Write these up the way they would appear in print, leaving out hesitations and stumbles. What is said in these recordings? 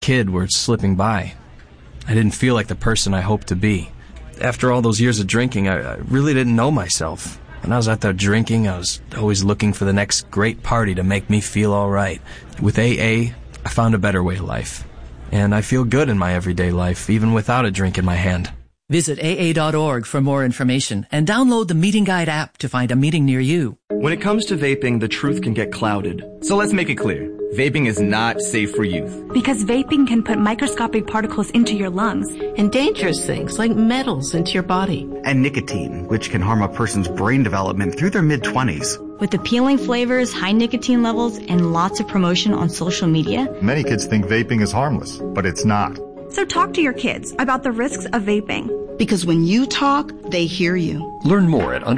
kid were slipping by. I didn't feel like the person I hoped to be. After all those years of drinking, I really didn't know myself. When I was out there drinking, I was always looking for the next great party to make me feel all right. With AA, I found a better way of life. And I feel good in my everyday life, even without a drink in my hand. Visit AA.org for more information and download the Meeting Guide app to find a meeting near you. When it comes to vaping, the truth can get clouded. So let's make it clear. Vaping is not safe for youth. Because vaping can put microscopic particles into your lungs. And dangerous things like metals into your body. And nicotine, which can harm a person's brain development through their mid-20s. With appealing flavors, high nicotine levels, and lots of promotion on social media. Many kids think vaping is harmless, but it's not. So talk to your kids about the risks of vaping. Because when you talk, they hear you. Learn more at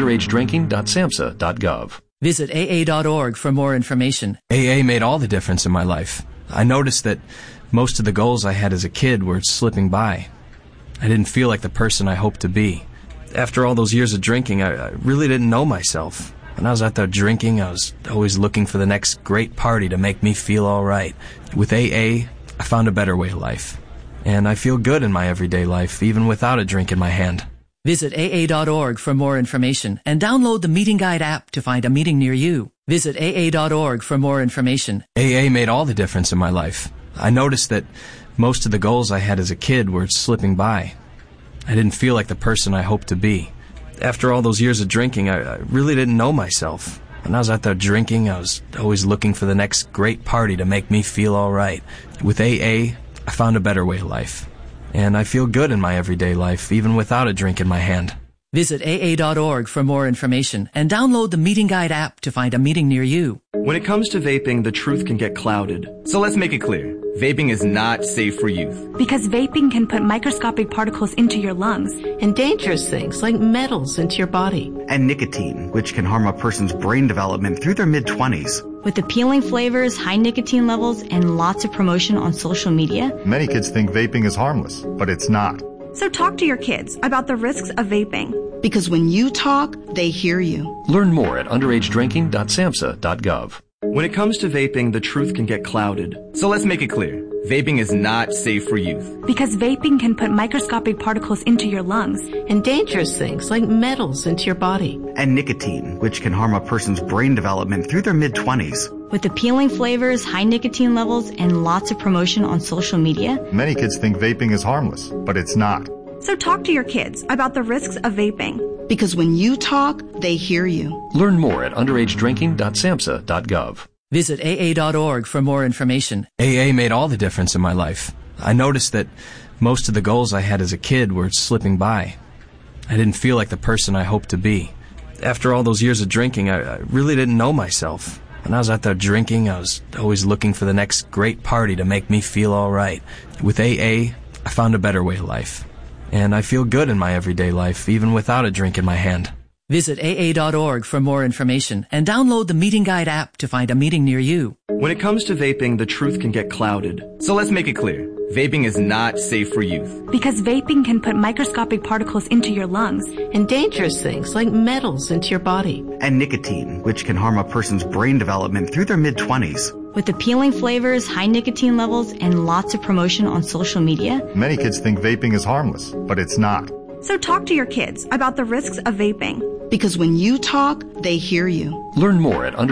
underagedrinking.samhsa.gov. Visit AA.org for more information. AA made all the difference in my life. I noticed that most of the goals I had as a kid were slipping by. I didn't feel like the person I hoped to be. After all those years of drinking, I really didn't know myself. When I was out there drinking, I was always looking for the next great party to make me feel all right. With AA, I found a better way of life. And I feel good in my everyday life, even without a drink in my hand. Visit AA.org for more information and download the Meeting Guide app to find a meeting near you. Visit AA.org for more information. AA made all the difference in my life. I noticed that most of the goals I had as a kid were slipping by. I didn't feel like the person I hoped to be. After all those years of drinking, I really didn't know myself. When I was out there drinking, I was always looking for the next great party to make me feel all right. With AA, I found a better way of life. And I feel good in my everyday life, even without a drink in my hand. Visit AA.org for more information and download the Meeting Guide app to find a meeting near you. When it comes to vaping, the truth can get clouded. So let's make it clear. Vaping is not safe for youth. Because vaping can put microscopic particles into your lungs. And dangerous things like metals into your body. And nicotine, which can harm a person's brain development through their mid-20s. With appealing flavors, high nicotine levels, and lots of promotion on social media. Many kids think vaping is harmless, but it's not. So talk to your kids about the risks of vaping. Because when you talk, they hear you. Learn more at underagedrinking.samhsa.gov. When it comes to vaping, the truth can get clouded. So let's make it clear. Vaping is not safe for youth. Because vaping can put microscopic particles into your lungs. And dangerous things like metals into your body. And nicotine, which can harm a person's brain development through their mid-20s. With appealing flavors, high nicotine levels, and lots of promotion on social media. Many kids think vaping is harmless, but it's not. So talk to your kids about the risks of vaping. Because when you talk, they hear you. Learn more at underagedrinking.samhsa.gov. Visit AA.org for more information. AA made all the difference in my life. I noticed that most of the goals I had as a kid were slipping by. I didn't feel like the person I hoped to be. After all those years of drinking, I really didn't know myself. When I was out there drinking, I was always looking for the next great party to make me feel all right. With AA, I found a better way of life. And I feel good in my everyday life, even without a drink in my hand. Visit AA.org for more information and download the Meeting Guide app to find a meeting near you. When it comes to vaping, the truth can get clouded. So let's make it clear. Vaping is not safe for youth. Because vaping can put microscopic particles into your lungs. And dangerous things like metals into your body. And nicotine, which can harm a person's brain development through their mid-20s. With appealing flavors, high nicotine levels, and lots of promotion on social media. Many kids think vaping is harmless, but it's not. So talk to your kids about the risks of vaping. Because when you talk, they hear you. Learn more at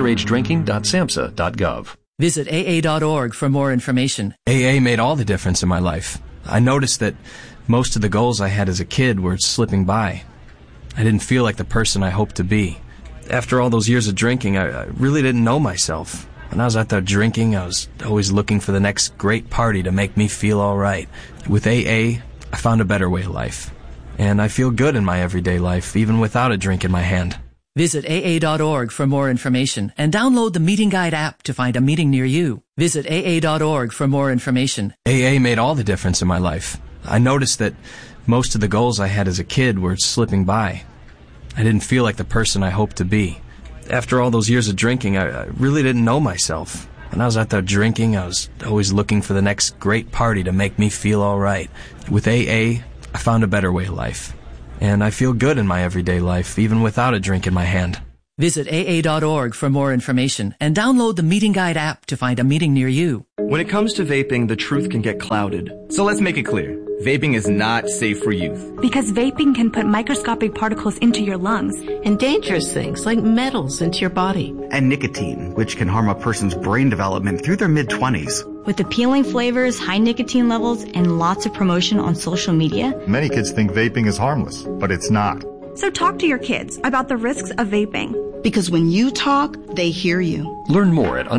underagedrinking.samhsa.gov. Visit AA.org for more information. AA made all the difference in my life. I noticed that most of the goals I had as a kid were slipping by. I didn't feel like the person I hoped to be. After all those years of drinking, I really didn't know myself. When I was out there drinking, I was always looking for the next great party to make me feel all right. With AA, I found a better way of life. And I feel good in my everyday life, even without a drink in my hand. Visit AA.org for more information and download the Meeting Guide app to find a meeting near you. Visit AA.org for more information. AA made all the difference in my life. I noticed that most of the goals I had as a kid were slipping by. I didn't feel like the person I hoped to be. After all those years of drinking, I really didn't know myself. When I was out there drinking, I was always looking for the next great party to make me feel all right. With AA, I found a better way of life. And I feel good in my everyday life, even without a drink in my hand. Visit AA.org for more information and download the Meeting Guide app to find a meeting near you. When it comes to vaping, the truth can get clouded. So let's make it clear. Vaping is not safe for youth. Because vaping can put microscopic particles into your lungs. And dangerous things like metals into your body. And nicotine, which can harm a person's brain development through their mid-20s. With appealing flavors, high nicotine levels, and lots of promotion on social media, Many kids think vaping is harmless, but it's not. So talk to your kids about the risks of vaping. Because when you talk, they hear you. Learn more at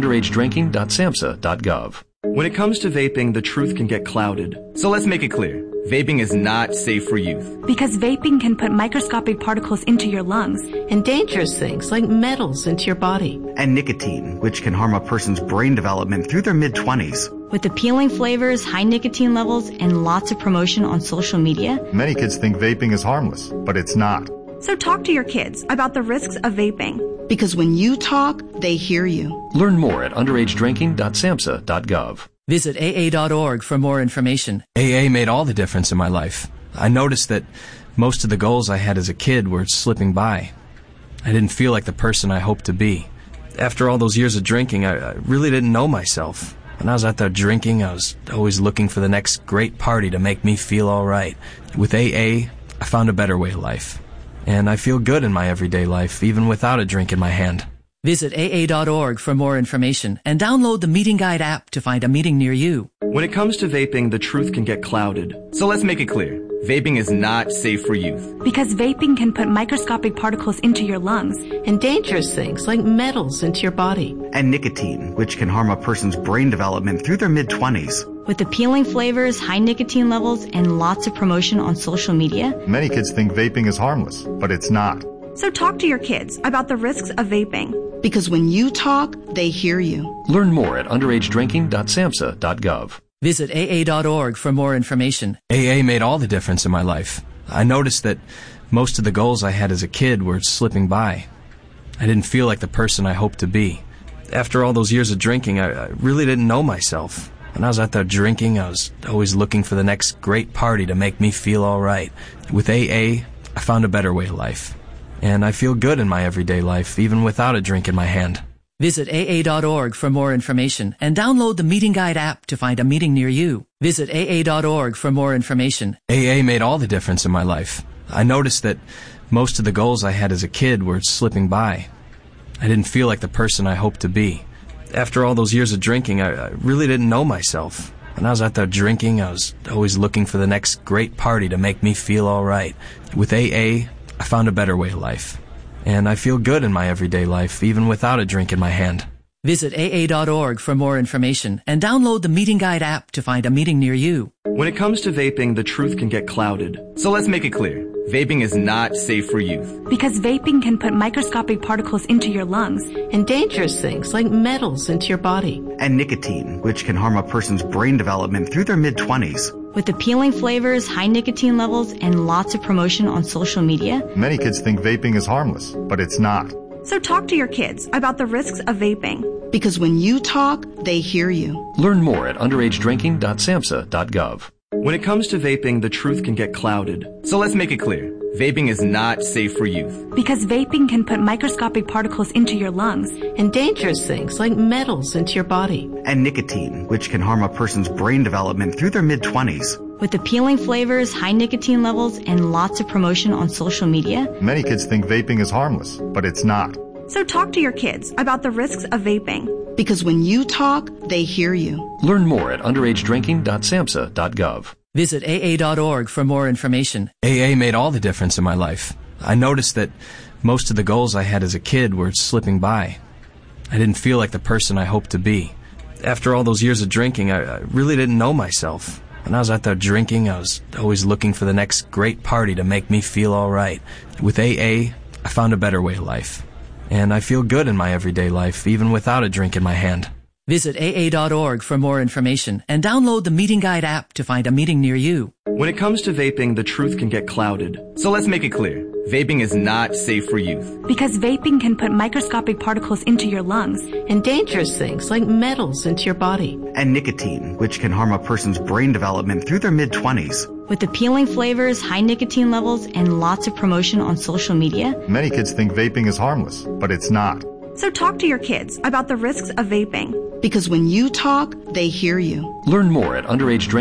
underagedrinking.samhsa.gov. When it comes to vaping, the truth can get clouded. So let's make it clear. Vaping is not safe for youth. Because vaping can put microscopic particles into your lungs. And dangerous things like metals into your body. And nicotine, which can harm a person's brain development through their mid-20s. with appealing flavors, high nicotine levels, and lots of promotion on social media. Many kids think vaping is harmless, but it's not. So talk to your kids about the risks of vaping. Because when you talk, they hear you. Learn more at underagedrinking.samhsa.gov. Visit AA.org for more information. AA made all the difference in my life. I noticed that most of the goals I had as a kid were slipping by. I didn't feel like the person I hoped to be. After all those years of drinking, I really didn't know myself. When I was out there drinking, I was always looking for the next great party to make me feel all right. With AA, I found a better way of life. And I feel good in my everyday life, even without a drink in my hand. Visit AA.org for more information and download the Meeting Guide app to find a meeting near you. When it comes to vaping, the truth can get clouded. So let's make it clear. Vaping is not safe for youth. Because vaping can put microscopic particles into your lungs. And dangerous things like metals into your body. And nicotine, which can harm a person's brain development through their mid-20s. With appealing flavors, high nicotine levels, and lots of promotion on social media. Many kids think vaping is harmless, but it's not. So talk to your kids about the risks of vaping. Because when you talk, they hear you. Learn more at underagedrinking.samhsa.gov. Visit AA.org for more information. AA made all the difference in my life. I noticed that most of the goals I had as a kid were slipping by. I didn't feel like the person I hoped to be. After all those years of drinking, I really didn't know myself. When I was out there drinking, I was always looking for the next great party to make me feel all right. With AA, I found a better way of life. And I feel good in my everyday life, even without a drink in my hand. Visit AA.org for more information and download the Meeting Guide app to find a meeting near you. Visit AA.org for more information. AA made all the difference in my life. I noticed that most of the goals I had as a kid were slipping by. I didn't feel like the person I hoped to be. After all those years of drinking, I really didn't know myself. When I was out there drinking, I was always looking for the next great party to make me feel all right. With AA, I found a better way of life. And I feel good in my everyday life, even without a drink in my hand. Visit AA.org for more information and download the Meeting Guide app to find a meeting near you. When it comes to vaping, the truth can get clouded. So let's make it clear. Vaping is not safe for youth. Because vaping can put microscopic particles into your lungs. And dangerous things like metals into your body. And nicotine, which can harm a person's brain development through their mid-20s. With appealing flavors, high nicotine levels, and lots of promotion on social media. Many kids think vaping is harmless, but it's not. So talk to your kids about the risks of vaping. Because when you talk, they hear you. Learn more at underagedrinking.samhsa.gov. When it comes to vaping, the truth can get clouded. So let's make it clear. Vaping is not safe for youth. Because vaping can put microscopic particles into your lungs. And dangerous things like metals into your body. And nicotine, which can harm a person's brain development through their mid-20s. With appealing flavors, high nicotine levels, and lots of promotion on social media. Many kids think vaping is harmless, but it's not. So talk to your kids about the risks of vaping. Because when you talk, they hear you. Learn more at underagedrinking.samhsa.gov. Visit AA.org for more information. AA made all the difference in my life. I noticed that most of the goals I had as a kid were slipping by. I didn't feel like the person I hoped to be. After all those years of drinking, I really didn't know myself. When I was out there drinking, I was always looking for the next great party to make me feel all right. With AA, I found a better way of life. And I feel good in my everyday life, even without a drink in my hand. Visit AA.org for more information and download the Meeting Guide app to find a meeting near you. When it comes to vaping, the truth can get clouded. So let's make it clear. vaping is not safe for youth. Because vaping can put microscopic particles into your lungs. And dangerous things like metals into your body. And nicotine, which can harm a person's brain development through their mid-20s. With appealing flavors, high nicotine levels, and lots of promotion on social media, Many kids think vaping is harmless, but it's not. So talk to your kids about the risks of vaping. Because when you talk, they hear you. Learn more at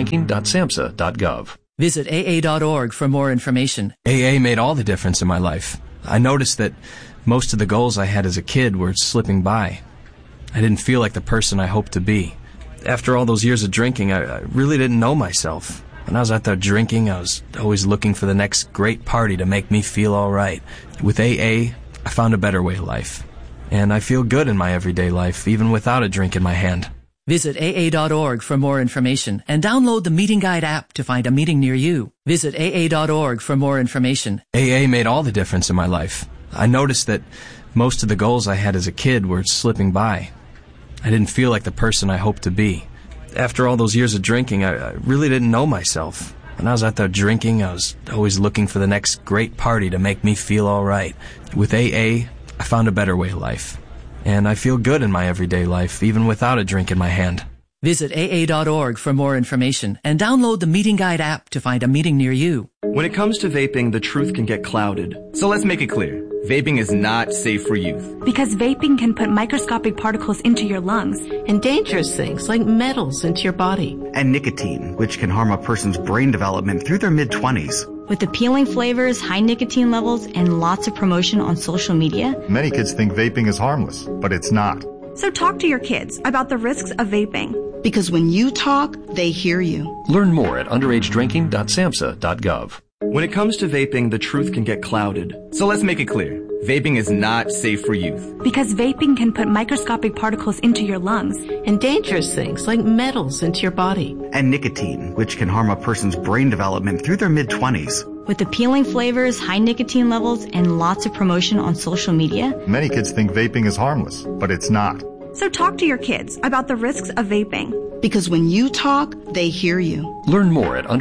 underagedrinking.samhsa.gov. Visit AA.org for more information. AA made all the difference in my life. I noticed that most of the goals I had as a kid were slipping by. I didn't feel like the person I hoped to be. After all those years of drinking, I really didn't know myself. When I was out there drinking, I was always looking for the next great party to make me feel all right. With AA, I found a better way of life. And I feel good in my everyday life, even without a drink in my hand. Visit AA.org for more information and download the Meeting Guide app to find a meeting near you. Visit AA.org for more information. AA made all the difference in my life. I noticed that most of the goals I had as a kid were slipping by. I didn't feel like the person I hoped to be. After all those years of drinking, I really didn't know myself. When I was out there drinking, I was always looking for the next great party to make me feel all right. With AA, I found a better way of life. And I feel good in my everyday life, even without a drink in my hand. Visit AA.org for more information and download the Meeting Guide app to find a meeting near you. When it comes to vaping, the truth can get clouded. So let's make it clear. Vaping is not safe for youth. Because vaping can put microscopic particles into your lungs. And dangerous things like metals into your body. And nicotine, which can harm a person's brain development through their mid-20s. with appealing flavors, high nicotine levels, and lots of promotion on social media. Many kids think vaping is harmless, but it's not. So talk to your kids about the risks of vaping. Because when you talk, they hear you. Learn more at underagedrinking.samhsa.gov. When it comes to vaping, the truth can get clouded. So let's make it clear. Vaping is not safe for youth. Because vaping can put microscopic particles into your lungs. And dangerous things like metals into your body. And nicotine, which can harm a person's brain development through their mid-20s. With appealing flavors, high nicotine levels, and lots of promotion on social media. Many kids think vaping is harmless, but it's not. So talk to your kids about the risks of vaping. Because when you talk, they hear you. Learn more at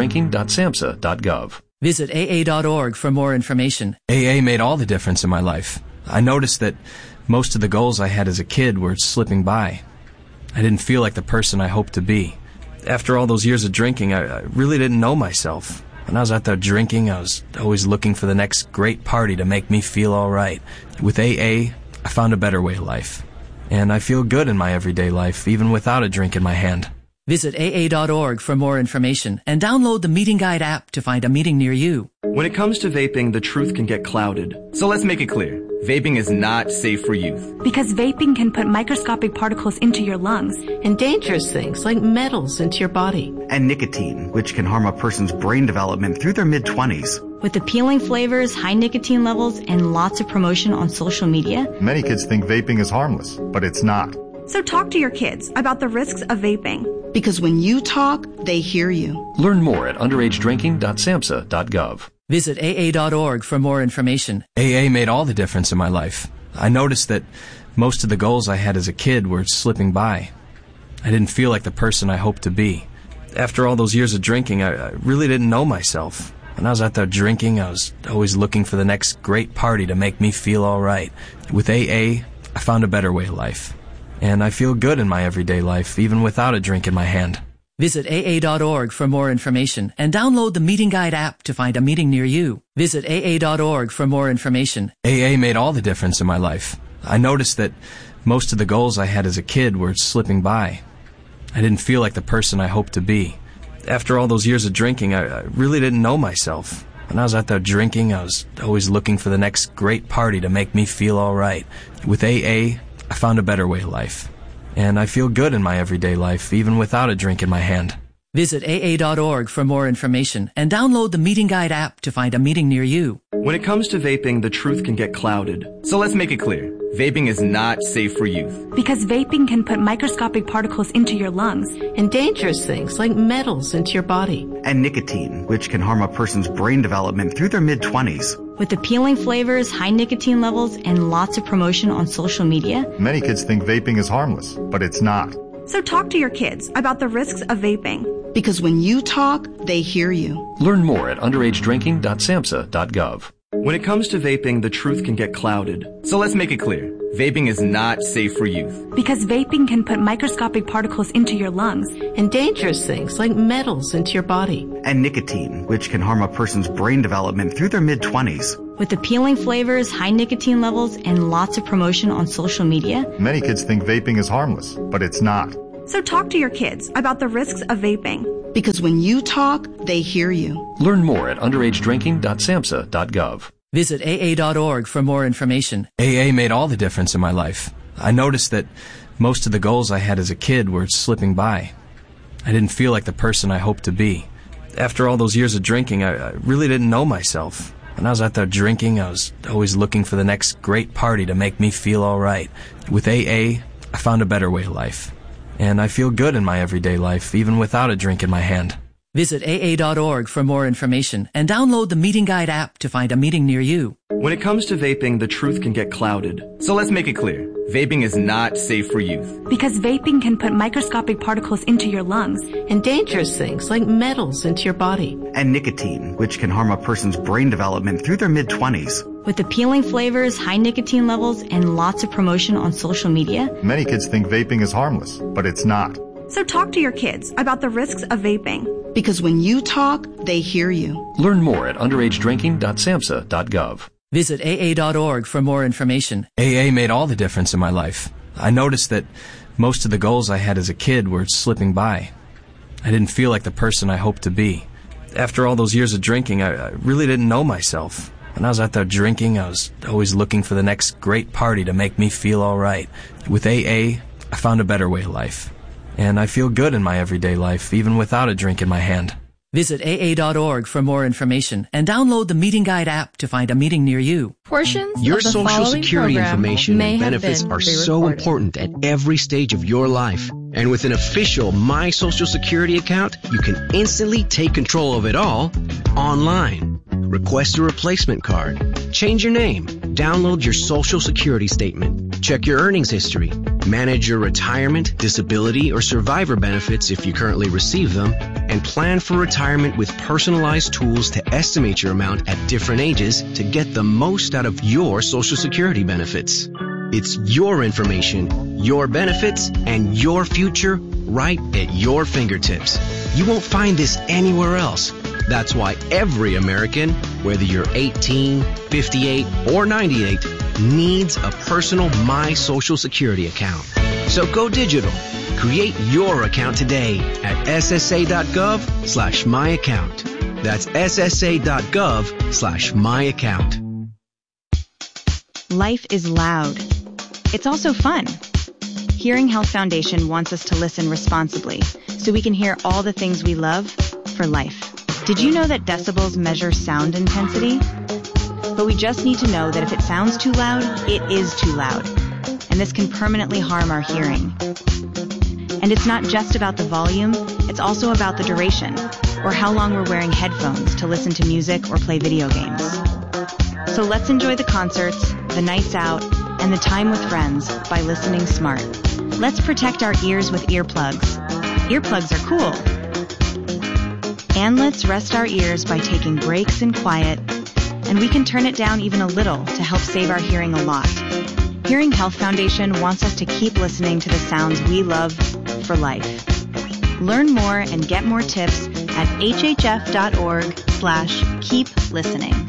underagedrinking.samhsa.gov. Visit AA.org for more information. AA made all the difference in my life. I noticed that most of the goals I had as a kid were slipping by. I didn't feel like the person I hoped to be. After all those years of drinking, I really didn't know myself. When I was out there drinking, I was always looking for the next great party to make me feel all right. With AA, I found a better way of life. And I feel good in my everyday life, even without a drink in my hand. Visit AA.org for more information and download the Meeting Guide app to find a meeting near you. When it comes to vaping, the truth can get clouded. So let's make it clear. Vaping is not safe for youth. Because vaping can put microscopic particles into your lungs. And dangerous things like metals into your body. And nicotine, which can harm a person's brain development through their mid-20s. With appealing flavors, high nicotine levels, and lots of promotion on social media. Many kids think vaping is harmless, but it's not. So talk to your kids about the risks of vaping. Because when you talk, they hear you. Learn more at underagedrinking.samhsa.gov. Visit AA.org for more information. AA made all the difference in my life. I noticed that most of the goals I had as a kid were slipping by. I didn't feel like the person I hoped to be. After all those years of drinking, I really didn't know myself. When I was out there drinking, I was always looking for the next great party to make me feel all right. With AA, I found a better way of life. And I feel good in my everyday life, even without a drink in my hand. Visit AA.org for more information and download the Meeting Guide app to find a meeting near you. Visit AA.org for more information. AA made all the difference in my life. I noticed that most of the goals I had as a kid were slipping by. I didn't feel like the person I hoped to be. After all those years of drinking, I really didn't know myself. When I was out there drinking, I was always looking for the next great party to make me feel all right. With AA, I found a better way of life. And I feel good in my everyday life, even without a drink in my hand. Visit AA.org for more information and download the Meeting Guide app to find a meeting near you. When it comes to vaping, the truth can get clouded. So let's make it clear. Vaping is not safe for youth. Because vaping can put microscopic particles into your lungs. And dangerous things like metals into your body. And nicotine, which can harm a person's brain development through their mid-20s. With appealing flavors, high nicotine levels, and lots of promotion on social media. Many kids think vaping is harmless, but it's not. So talk to your kids about the risks of vaping. Because when you talk, they hear you. Learn more at underagedrinking.samhsa.gov. When it comes to vaping, the truth can get clouded. So let's make it clear. Vaping is not safe for youth. Because vaping can put microscopic particles into your lungs. And dangerous things like metals into your body. And nicotine, which can harm a person's brain development through their mid-20s. With appealing flavors, high nicotine levels, and lots of promotion on social media, Many kids think vaping is harmless, but it's not. So talk to your kids about the risks of vaping. Because when you talk, they hear you. Learn more at underagedrinking.samhsa.gov. Visit AA.org for more information. AA made all the difference in my life. I noticed that most of the goals I had as a kid were slipping by. I didn't feel like the person I hoped to be. After all those years of drinking, I really didn't know myself. When I was out there drinking, I was always looking for the next great party to make me feel all right. With AA, I found a better way of life. And I feel good in my everyday life, even without a drink in my hand. Visit AA.org for more information and download the Meeting Guide app to find a meeting near you. When it comes to vaping, the truth can get clouded. So let's make it clear. Vaping is not safe for youth. Because vaping can put microscopic particles into your lungs. And dangerous things like metals into your body. And nicotine, which can harm a person's brain development through their mid-20s. with appealing flavors, high nicotine levels, and lots of promotion on social media. Many kids think vaping is harmless, but it's not. So talk to your kids about the risks of vaping. Because when you talk, they hear you. Learn more at underagedrinking.samhsa.gov. Visit AA.org for more information. AA made all the difference in my life. I noticed that most of the goals I had as a kid were slipping by. I didn't feel like the person I hoped to be. After all those years of drinking, I really didn't know myself. When I was out there drinking, I was always looking for the next great party to make me feel all right. With AA, I found a better way of life. And I feel good in my everyday life, even without a drink in my hand. Visit AA.org for more information and download the Meeting Guide app to find a meeting near you. Portions Your of the Social Security information may and have benefits been are so pre-recorded. important at every stage of your life. And with an official My Social Security account, you can instantly take control of it all online. Request a replacement card. Change your name. Download your Social Security statement. Check your earnings history. Manage your retirement, disability, or survivor benefits if you currently receive them. And plan for retirement with personalized tools to estimate your amount at different ages to get the most out of your Social Security benefits. It's your information, your benefits, and your future right at your fingertips. You won't find this anywhere else. That's why every American, whether you're 18, 58, or 98, needs a personal My Social Security account. So go digital. Create your account today at ssa.gov/myaccount. That's ssa.gov/myaccount. Life is loud. It's also fun. Hearing Health Foundation wants us to listen responsibly so we can hear all the things we love for life. Did you know that decibels measure sound intensity? But we just need to know that if it sounds too loud, it is too loud. And this can permanently harm our hearing. And it's not just about the volume, it's also about the duration, or how long we're wearing headphones to listen to music or play video games. So let's enjoy the concerts, the nights out, and the time with friends by listening smart. Let's protect our ears with earplugs. Earplugs are cool. And let's rest our ears by taking breaks in quiet, and we can turn it down even a little to help save our hearing a lot. Hearing Health Foundation wants us to keep listening to the sounds we love for life. Learn more and get more tips at hhf.org/keep listening.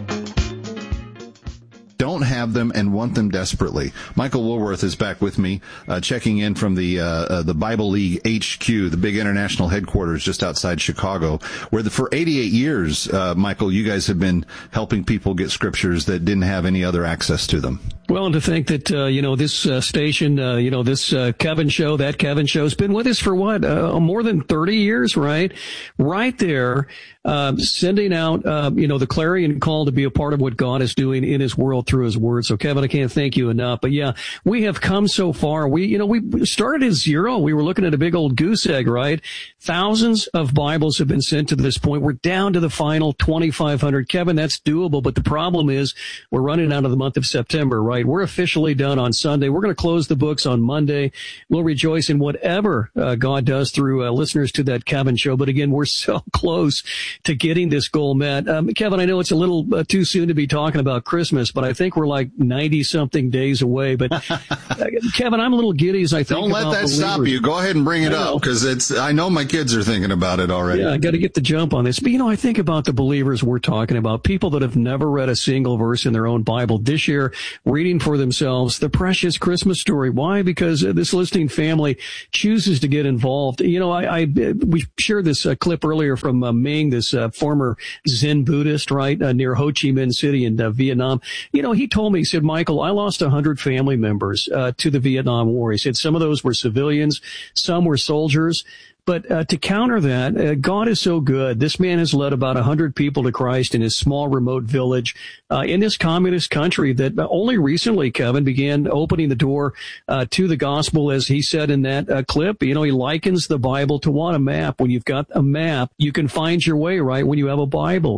Don't have them and want them desperately. Michael Woolworth is back with me, checking in from the Bible League HQ, the big international headquarters just outside Chicago, where for 88 years, Michael, you guys have been helping people get scriptures that didn't have any other access to them. Well, and to think that, this station, this Kevin show, that Kevin show has been with us for more than 30 years, right? Right there, sending out, the clarion call to be a part of what God is doing in his world through his word. So Kevin, I can't thank you enough. But yeah, we have come so far. We started at zero. We were looking at a big old goose egg, right? Thousands of Bibles have been sent to this point. We're down to the final 2,500. Kevin, that's doable. But the problem is we're running out of the month of September, right? right? We're officially done on Sunday. We're going to close the books on Monday. We'll rejoice in whatever God does through listeners to that Kevin show. But again, we're so close to getting this goal met. Kevin, I know it's a little too soon to be talking about Christmas, but I think we're like 90-something days away. But Kevin, I'm a little giddy as I think Don't let that stop you. Go ahead and bring it up, because I know my kids are thinking about it already. Yeah, I got to get the jump on this. But, you know, I think about the believers we're talking about, people that have never read a single verse in their own Bible this year, reading for themselves the precious Christmas story. Why? Because this listening family chooses to get involved. You know, we shared this clip earlier from Ming, this former Zen Buddhist, right, near Ho Chi Minh City in Vietnam. You know, he told me, he said, Michael, I lost 100 family members to the Vietnam War. He said some of those were civilians, some were soldiers. But to counter that, God is so good. This man has led about 100 people to Christ in his small remote village in this communist country that only recently, Kevin, began opening the door to the gospel, as he said in that clip. You know, he likens the Bible to what? A map. When you've got a map, you can find your way, right? When you have a Bible,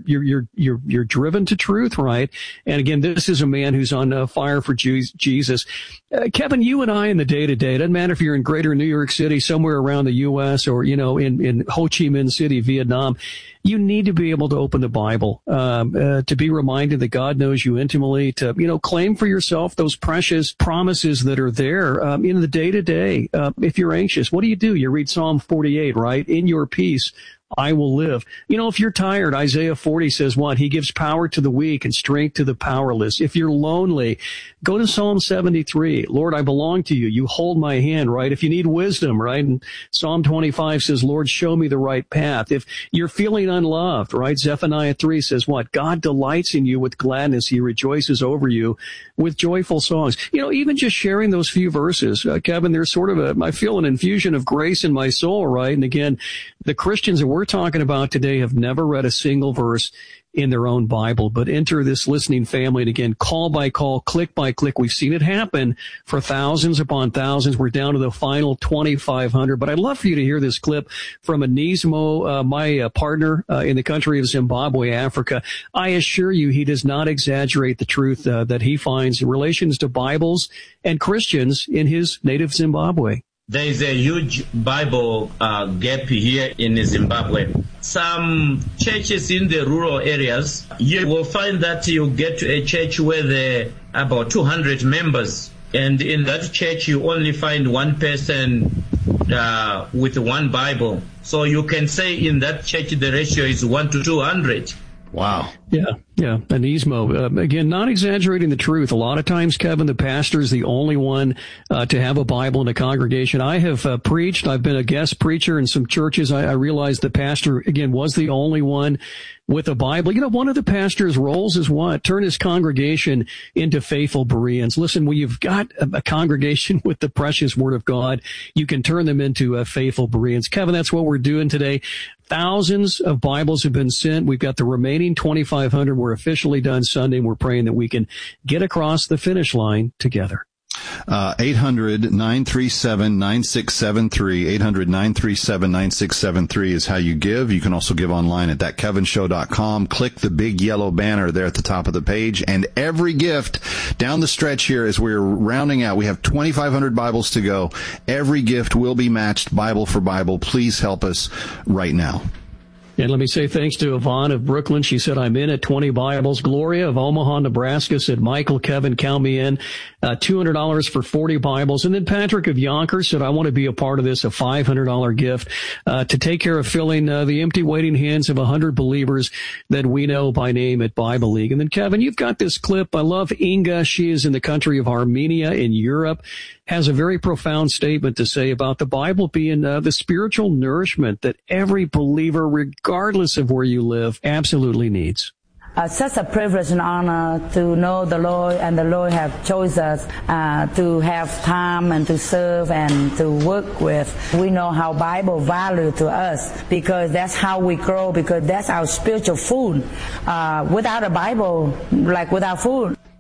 you're driven to truth, right? And again, this is a man who's on fire for Jesus. Kevin, you and I in the day-to-day, it doesn't matter if you're in greater New York City, somewhere around the U.S., or, you know, in Ho Chi Minh City, Vietnam, you need to be able to open the Bible, to be reminded that God knows you intimately, to, you know, claim for yourself those precious promises that are there, in the day-to-day. If you're anxious, what do? You read Psalm 48, right? In your peace, I will live. You know, if you're tired, Isaiah 40 says what? He gives power to the weak and strength to the powerless. If you're lonely, go to Psalm 73. Lord, I belong to you. You hold my hand, right? If you need wisdom, right? And Psalm 25 says, Lord, show me the right path. If you're feeling unloved, right? Zephaniah 3 says what? God delights in you with gladness. He rejoices over you with joyful songs. You know, even just sharing those few verses, Kevin, there's sort of I feel an infusion of grace in my soul, right? And again, the Christians that we're talking about today have never read a single verse in their own Bible, but enter this listening family. And again, call by call, click by click. We've seen it happen for thousands upon thousands. We're down to the final 2,500. But I'd love for you to hear this clip from Anismo, my partner in the country of Zimbabwe, Africa. I assure you, he does not exaggerate the truth that he finds in relations to Bibles and Christians in his native Zimbabwe. There is a huge Bible gap here in Zimbabwe. Some churches in the rural areas, you will find that you get to a church where there are about 200 members. And in that church, you only find one person with one Bible. So you can say in that church, the ratio is 1 to 200. Wow. Yeah. Anismo, again, not exaggerating the truth. A lot of times, Kevin, the pastor is the only one to have a Bible in a congregation. I have preached. I've been a guest preacher in some churches. I realized the pastor, again, was the only one with a Bible. You know, one of the pastor's roles is what? Turn his congregation into faithful Bereans. Listen, when you've got a congregation with the precious Word of God, you can turn them into faithful Bereans. Kevin, that's what we're doing today. Thousands of Bibles have been sent. We've got the remaining 2,500. We're officially done Sunday, and we're praying that we can get across the finish line together. 800-937-9673. 800-937-9673 is how you give. You can also give online at thatkevinshow.com. Click the big yellow banner there at the top of the page. And every gift down the stretch here as we're rounding out, we have 2,500 Bibles to go. Every gift will be matched Bible for Bible. Please help us right now. And let me say thanks to Yvonne of Brooklyn. She said, I'm in at 20 Bibles. Gloria of Omaha, Nebraska said, Michael, Kevin, count me in. $200 for 40 Bibles. And then Patrick of Yonkers said, I want to be a part of this, a $500 gift to take care of filling the empty waiting hands of 100 believers that we know by name at Bible League. And then, Kevin, you've got this clip. I love Inga. She is in the country of Armenia in Europe, has a very profound statement to say about the Bible being the spiritual nourishment that every believer, regardless of where you live, absolutely needs. Such a privilege and honor to know the Lord, and the Lord have chosen us to have time and to serve and to work with. We know how Bible value to us because that's how we grow, because that's our spiritual food. Without a Bible, like without food.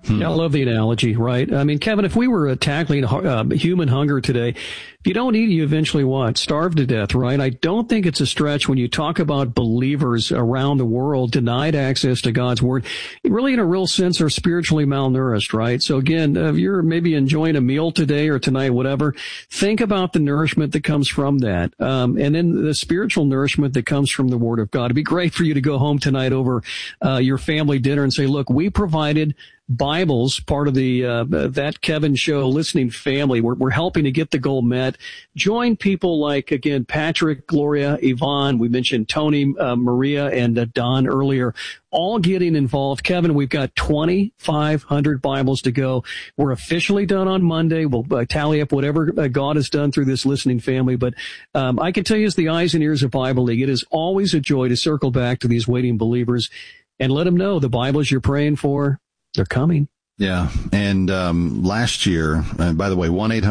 Yeah, I love the analogy, right? I mean, Kevin, if we were tackling human hunger today, if you don't eat, you eventually what? Starve to death, right? I don't think it's a stretch when you talk about believers around the world denied access to God's word. Really, in a real sense, are spiritually malnourished, right? So again, if you're maybe enjoying a meal today or tonight, whatever, think about the nourishment that comes from that. And then the spiritual nourishment that comes from the word of God. It'd be great for you to go home tonight over your family dinner and say, look, we provided Bibles, part of the That Kevin Show listening family. We're helping to get the goal met. Join people like, again, Patrick, Gloria, Yvonne. We mentioned Tony, Maria, and Don earlier, all getting involved. Kevin, we've got 2,500 Bibles to go. We're officially done on Monday. We'll tally up whatever God has done through this listening family. But I can tell you, as the eyes and ears of Bible League, it is always a joy to circle back to these waiting believers and let them know the Bibles you're praying for, they're coming. Yeah. And last year, by the way,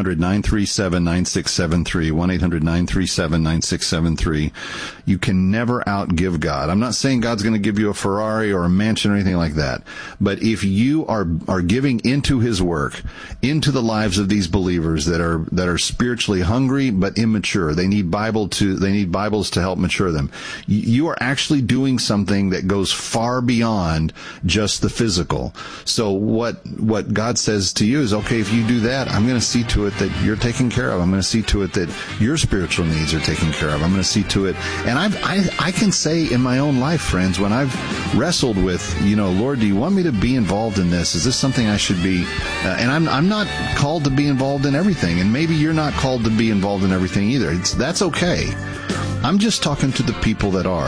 1-800-937-9673, 1-800-937-9673. You can never outgive God. I'm not saying God's going to give you a Ferrari or a mansion or anything like that. But if you are giving into his work, into the lives of these believers that are spiritually hungry but immature, they need Bibles to help mature them. You are actually doing something that goes far beyond just the physical. So what God says to you is, okay, if you do that, I'm going to see to it that you're taken care of. I'm going to see to it that your spiritual needs are taken care of. I'm going to see to it. And I can say in my own life, friends, when I've wrestled with, Lord, do you want me to be involved in this? Is this something I should be? And I'm not called to be involved in everything. And maybe you're not called to be involved in everything either. That's okay. I'm just talking to the people that are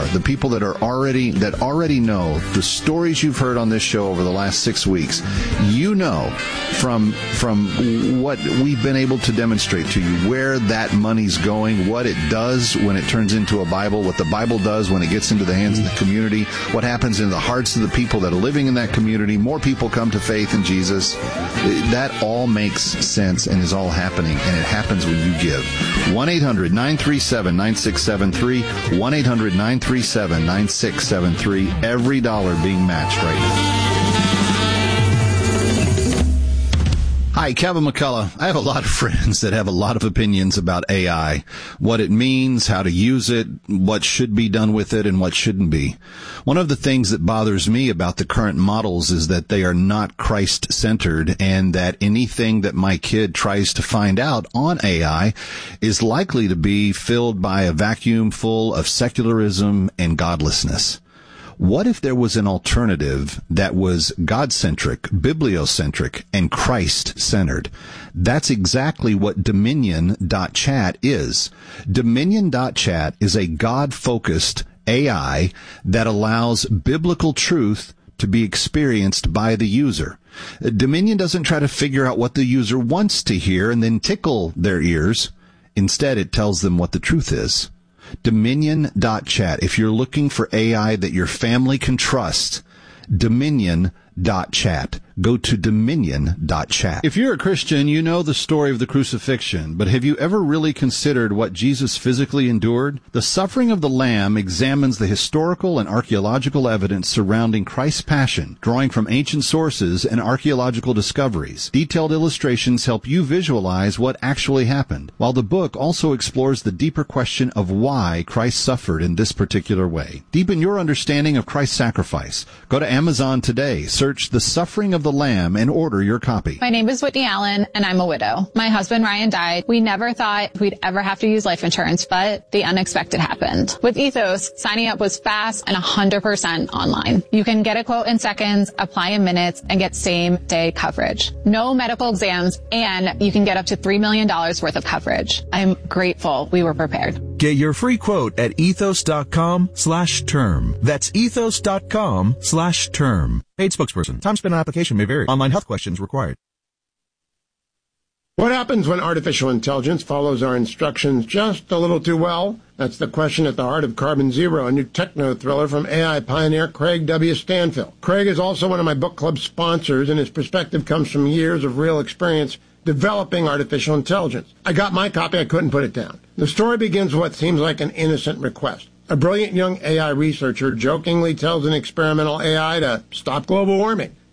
already know the stories you've heard on this show over the last 6 weeks. You know from what we've been able to demonstrate to you where that money's going, what it does when it turns into a Bible, what the Bible does when it gets into the hands of the community, what happens in the hearts of the people that are living in that community. More people come to faith in Jesus. That all makes sense and is all happening, and it happens when you give. 1-800-937-9673. 1-800-937-9673. Every dollar being matched right now. Hi, Kevin McCullough. I have a lot of friends that have a lot of opinions about AI, what it means, how to use it, what should be done with it, and what shouldn't be. One of the things that bothers me about the current models is that they are not Christ-centered, and that anything that my kid tries to find out on AI is likely to be filled by a vacuum full of secularism and godlessness. What if there was an alternative that was God-centric, bibliocentric, and Christ-centered? That's exactly what Dominion.chat is. Dominion.chat is a God-focused AI that allows biblical truth to be experienced by the user. Dominion doesn't try to figure out what the user wants to hear and then tickle their ears. Instead, it tells them what the truth is. Dominion.chat. If you're looking for AI that your family can trust, Dominion.chat. Go to Dominion.chat. If you're a Christian, you know the story of the crucifixion, but have you ever really considered what Jesus physically endured? The Suffering of the Lamb examines the historical and archaeological evidence surrounding Christ's passion, drawing from ancient sources and archaeological discoveries. Detailed illustrations help you visualize what actually happened, while the book also explores the deeper question of why Christ suffered in this particular way. Deepen your understanding of Christ's sacrifice. Go to Amazon today, search The Suffering of the Lamb, and order your copy. My name is Whitney Allen, and I'm a widow. My husband Ryan died. We never thought we'd ever have to use life insurance, but the unexpected happened. With Ethos, signing up was fast and 100% online. You can get a quote in seconds, apply in minutes, and get same-day coverage. No medical exams, and you can get up to $3 million worth of coverage. I'm grateful we were prepared. Get your free quote at ethos.com/term. That's ethos.com/term. Paid spokesperson. Time spent on application may vary. Online health questions required. What happens when artificial intelligence follows our instructions just a little too well? That's the question at the heart of Carbon Zero, a new techno thriller from AI pioneer Craig W. Stanfill. Craig is also one of my book club sponsors, and his perspective comes from years of real experience developing artificial intelligence. I got my copy. I couldn't put it down. The story begins with what seems like an innocent request. A brilliant young AI researcher jokingly tells an experimental AI to stop global warming.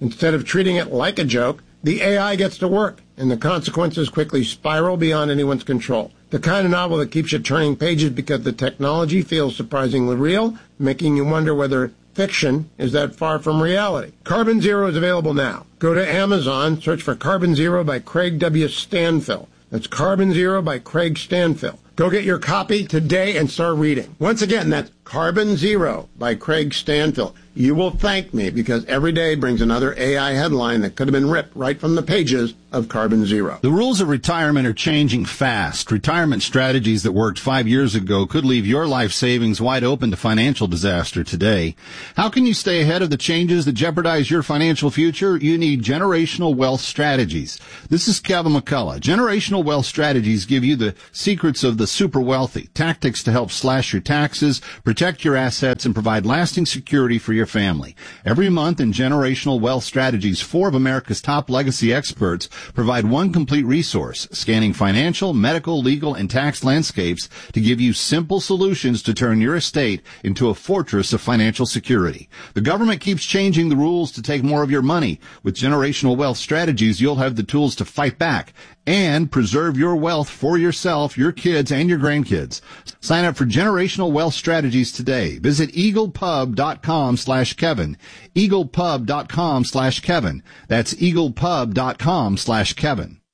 Instead of treating it like a joke, the AI gets to work, and the consequences quickly spiral beyond anyone's control. The kind of novel that keeps you turning pages because the technology feels surprisingly real, making you wonder whether fiction is that far from reality. Carbon Zero is available now. Go to Amazon, search for Carbon Zero by Craig W. Stanfill. That's Carbon Zero by Craig Stanfill. Go get your copy today and start reading. Once again, that's Carbon Zero by Craig Stanfill. You will thank me because every day brings another AI headline that could have been ripped right from the pages of Carbon Zero. The rules of retirement are changing fast. Retirement strategies that worked 5 years ago could leave your life savings wide open to financial disaster today. How can you stay ahead of the changes that jeopardize your financial future? You need Generational Wealth Strategies. This is Kevin McCullough. Generational Wealth Strategies give you the secrets of the super wealthy, tactics to help slash your taxes, protect your assets, and provide lasting security for your family. Every month in Generational Wealth Strategies, 4 of America's top legacy experts provide one complete resource, scanning financial, medical, legal, and tax landscapes to give you simple solutions to turn your estate into a fortress of financial security. The government keeps changing the rules to take more of your money. With Generational Wealth Strategies, you'll have the tools to fight back and preserve your wealth for yourself, your kids, and your grandkids. Sign up for Generational Wealth Strategies today. Visit eaglepub.com/Kevin. eaglepub.com/Kevin. That's eaglepub.com/Kevin.